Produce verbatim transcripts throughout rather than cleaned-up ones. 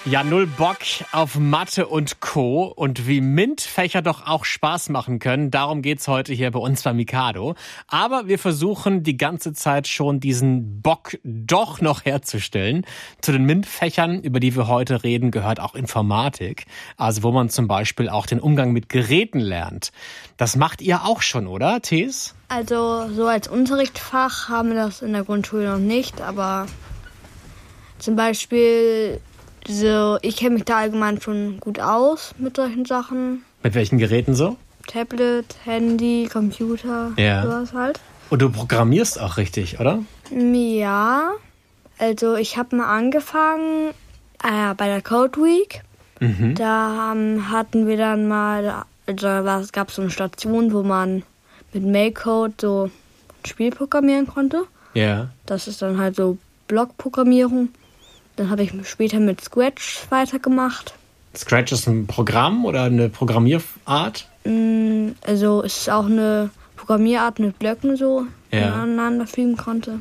Ja, null Bock auf Mathe und Co. Und wie MINT-Fächer doch auch Spaß machen können, darum geht's heute hier bei uns bei Mikado. Aber wir versuchen die ganze Zeit schon diesen Bock doch noch herzustellen. Zu den MINT-Fächern, über die wir heute reden, gehört auch Informatik. Also wo man zum Beispiel auch den Umgang mit Geräten lernt. Das macht ihr auch schon, oder, Thees? Also so als Unterrichtsfach haben wir das in der Grundschule noch nicht, aber zum Beispiel... So, ich kenne mich da allgemein schon gut aus mit solchen Sachen. Mit welchen Geräten so? Tablet, Handy, Computer, ja. Sowas halt. Und du programmierst auch richtig, oder? Ja, also ich habe mal angefangen äh, bei der Code Week. Mhm. Da ähm, hatten wir dann mal, also es gab so eine Station, wo man mit Mailcode so ein Spiel programmieren konnte. Ja. Das ist dann halt so Blockprogrammierung. Dann habe ich später mit Scratch weitergemacht. Scratch ist ein Programm oder eine Programmierart? Also es ist auch eine Programmierart mit Blöcken so, die ja. man aneinander fügen konnte.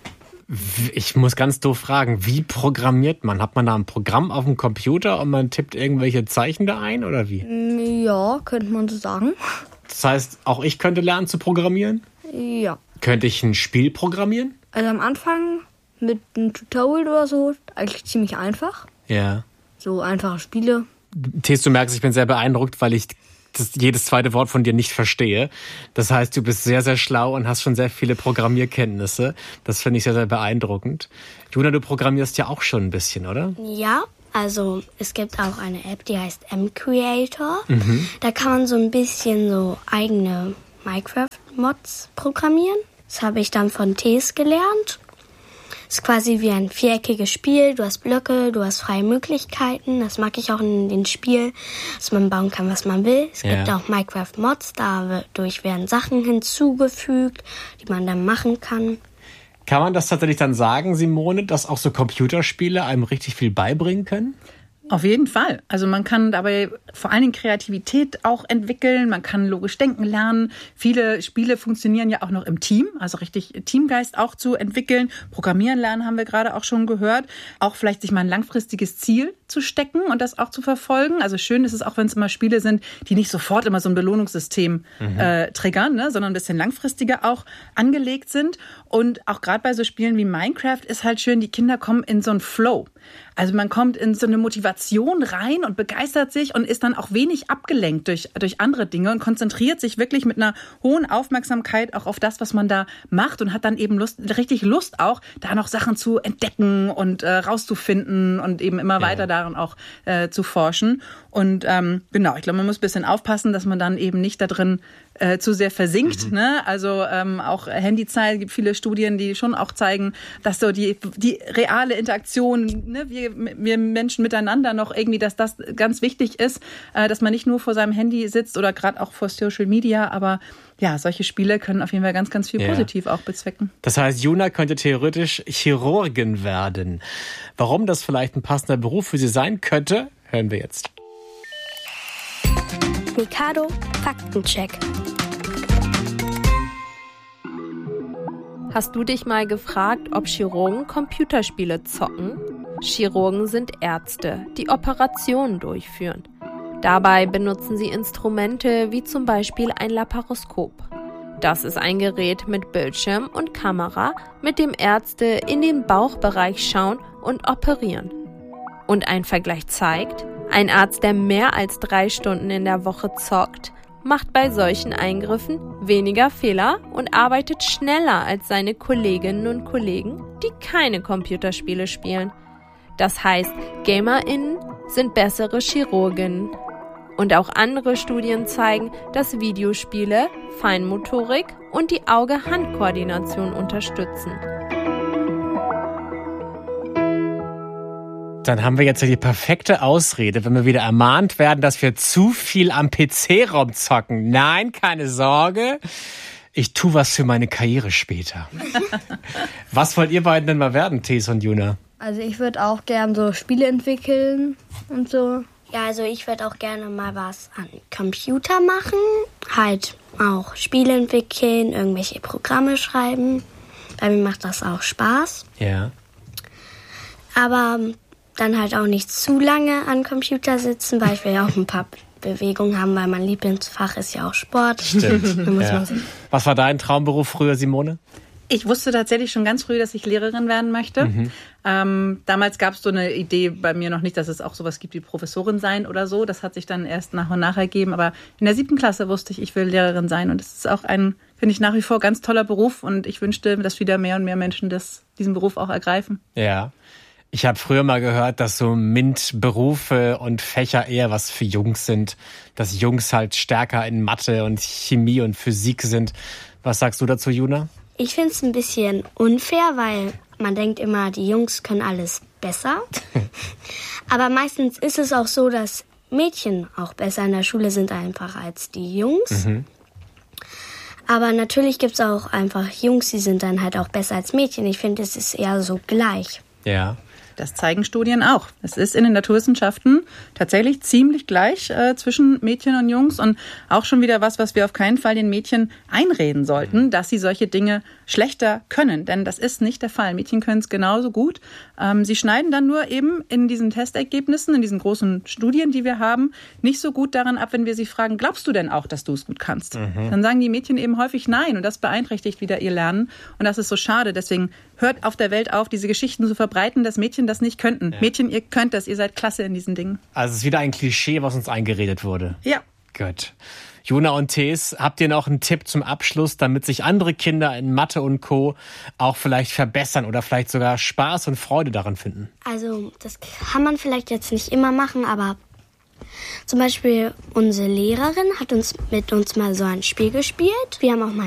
Ich muss ganz doof fragen, wie programmiert man? Hat man da ein Programm auf dem Computer und man tippt irgendwelche Zeichen da ein oder wie? Ja, könnte man so sagen. Das heißt, auch ich könnte lernen zu programmieren? Ja. Könnte ich ein Spiel programmieren? Also am Anfang... mit einem Tutorial oder so, eigentlich ziemlich einfach. Ja. So einfache Spiele. Thees, du merkst, ich bin sehr beeindruckt, weil ich das, jedes zweite Wort von dir nicht verstehe. Das heißt, du bist sehr, sehr schlau und hast schon sehr viele Programmierkenntnisse. Das finde ich sehr, sehr beeindruckend. Juna, du programmierst ja auch schon ein bisschen, oder? Ja, also es gibt auch eine App, die heißt M-Creator. Mhm. Da kann man so ein bisschen so eigene Minecraft-Mods programmieren. Das habe ich dann von Thees gelernt. Es ist quasi wie ein viereckiges Spiel. Du hast Blöcke, du hast freie Möglichkeiten. Das mag ich auch in dem Spiel, dass man bauen kann, was man will. Es ja. gibt auch Minecraft-Mods, dadurch werden Sachen hinzugefügt, die man dann machen kann. Kann man das tatsächlich dann sagen, Simone, dass auch so Computerspiele einem richtig viel beibringen können? Auf jeden Fall. Also man kann dabei vor allen Dingen Kreativität auch entwickeln, man kann logisch denken lernen. Viele Spiele funktionieren ja auch noch im Team, also richtig Teamgeist auch zu entwickeln. Programmieren lernen haben wir gerade auch schon gehört. Auch vielleicht sich mal ein langfristiges Ziel zu stecken und das auch zu verfolgen. Also schön ist es auch, wenn es immer Spiele sind, die nicht sofort immer so ein Belohnungssystem mhm. äh, triggern, ne, sondern ein bisschen langfristiger auch angelegt sind. Und auch gerade bei so Spielen wie Minecraft ist halt schön, die Kinder kommen in so einen Flow. Also man kommt in so eine Motivation rein und begeistert sich und ist dann auch wenig abgelenkt durch, durch andere Dinge und konzentriert sich wirklich mit einer hohen Aufmerksamkeit auch auf das, was man da macht und hat dann eben Lust, richtig Lust auch, da noch Sachen zu entdecken und äh, rauszufinden und eben immer ja. weiter darin auch äh, zu forschen. Und ähm, genau, ich glaube, man muss ein bisschen aufpassen, dass man dann eben nicht da drin äh, zu sehr versinkt. Mhm. Ne? Also ähm, auch Handyzeit, gibt viele Studien, die schon auch zeigen, dass so die, die reale Interaktion, ne, wir, wir Menschen miteinander noch irgendwie, dass das ganz wichtig ist, äh, dass man nicht nur vor seinem Handy sitzt oder gerade auch vor Social Media, aber ja, solche Spiele können auf jeden Fall ganz, ganz viel ja. positiv auch bezwecken. Das heißt, Juna könnte theoretisch Chirurgin werden. Warum das vielleicht ein passender Beruf für sie sein könnte, hören wir jetzt. Mikado Faktencheck. Hast du dich mal gefragt, ob Chirurgen Computerspiele zocken? Chirurgen sind Ärzte, die Operationen durchführen. Dabei benutzen sie Instrumente wie zum Beispiel ein Laparoskop. Das ist ein Gerät mit Bildschirm und Kamera, mit dem Ärzte in den Bauchbereich schauen und operieren. Und ein Vergleich zeigt, ein Arzt, der mehr als drei Stunden in der Woche zockt, macht bei solchen Eingriffen weniger Fehler und arbeitet schneller als seine Kolleginnen und Kollegen, die keine Computerspiele spielen. Das heißt, GamerInnen sind bessere Chirurginnen. Und auch andere Studien zeigen, dass Videospiele Feinmotorik und die Auge-Hand-Koordination unterstützen. Dann haben wir jetzt die perfekte Ausrede, wenn wir wieder ermahnt werden, dass wir zu viel am P C rumzocken. Nein, keine Sorge. Ich tue was für meine Karriere später. Was wollt ihr beiden denn mal werden, Thees und Juna? Also ich würde auch gern so Spiele entwickeln und so. Ja, also ich würde auch gerne mal was an Computer machen. Halt auch Spiele entwickeln, irgendwelche Programme schreiben. Bei mir macht das auch Spaß. Ja. Aber dann halt auch nicht zu lange an Computer sitzen, weil ich will ja auch ein paar Bewegungen haben, weil mein Lieblingsfach ist ja auch Sport. Stimmt. muss Ja. man Was war dein Traumberuf früher, Simone? Ich wusste tatsächlich schon ganz früh, dass ich Lehrerin werden möchte. Mhm. Ähm, damals gab es so eine Idee bei mir noch nicht, dass es auch sowas gibt wie Professorin sein oder so. Das hat sich dann erst nach und nach ergeben. Aber in der siebten Klasse wusste ich, ich will Lehrerin sein. Und es ist auch ein, finde ich, nach wie vor ganz toller Beruf. Und ich wünschte, dass wieder mehr und mehr Menschen das, diesen Beruf auch ergreifen. Ja. Ich habe früher mal gehört, dass so MINT-Berufe und Fächer eher was für Jungs sind. Dass Jungs halt stärker in Mathe und Chemie und Physik sind. Was sagst du dazu, Juna? Ich finde es ein bisschen unfair, weil man denkt immer, die Jungs können alles besser. Aber meistens ist es auch so, dass Mädchen auch besser in der Schule sind einfach als die Jungs. Mhm. Aber natürlich gibt es auch einfach Jungs, die sind dann halt auch besser als Mädchen. Ich finde, es ist eher so gleich. Ja. Das zeigen Studien auch. Es ist in den Naturwissenschaften tatsächlich ziemlich gleich äh, zwischen Mädchen und Jungs und auch schon wieder was, was wir auf keinen Fall den Mädchen einreden sollten, dass sie solche Dinge schlechter können. Denn das ist nicht der Fall. Mädchen können es genauso gut. Ähm, sie schneiden dann nur eben in diesen Testergebnissen, in diesen großen Studien, die wir haben, nicht so gut daran ab, wenn wir sie fragen, glaubst du denn auch, dass du es gut kannst? Mhm. Dann sagen die Mädchen eben häufig nein und das beeinträchtigt wieder ihr Lernen und das ist so schade. Deswegen hört auf der Welt auf, diese Geschichten zu verbreiten, dass Mädchen das nicht könnten. Ja. Mädchen, ihr könnt das, ihr seid klasse in diesen Dingen. Also es ist wieder ein Klischee, was uns eingeredet wurde. Ja. Gut. Juna und Thees, habt ihr noch einen Tipp zum Abschluss, damit sich andere Kinder in Mathe und Co. auch vielleicht verbessern oder vielleicht sogar Spaß und Freude daran finden? Also das kann man vielleicht jetzt nicht immer machen, aber zum Beispiel unsere Lehrerin hat uns mit uns mal so ein Spiel gespielt. Wir haben auch mal